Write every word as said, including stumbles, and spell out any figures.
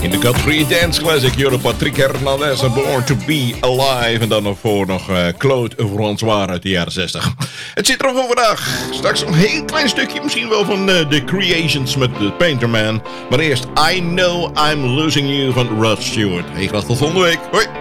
In de categorie Dance Classic, Euro Patrick Hernandez en Born to Be Alive. En dan nog voor nog uh, Claude François uit de jaren zestig. Het zit erop voor vandaag. Straks een heel klein stukje, misschien wel van uh, The Creations met The Painter Man. Maar eerst I Know I'm Losing You van Rod Stewart. Heel graag tot volgende week. Hoi!